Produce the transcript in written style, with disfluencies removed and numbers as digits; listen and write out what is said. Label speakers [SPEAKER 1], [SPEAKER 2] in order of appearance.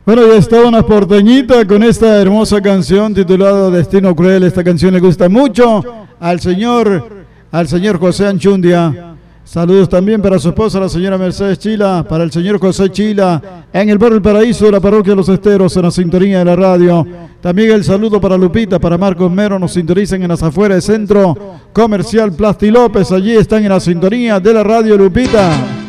[SPEAKER 1] Bueno, ya está una porteñita con esta hermosa canción titulada Destino Cruel. Esta canción le gusta mucho al señor José Anchundia. Saludos también para su esposa, la señora Mercedes Chila, para el señor José Chila, en el barrio El Paraíso de la parroquia de Los Esteros, en la sintonía de la radio. También el saludo para Lupita, para Marcos Mero, nos sintonizan en las afueras del Centro Comercial Plasti López. Allí están en la sintonía de la radio, Lupita.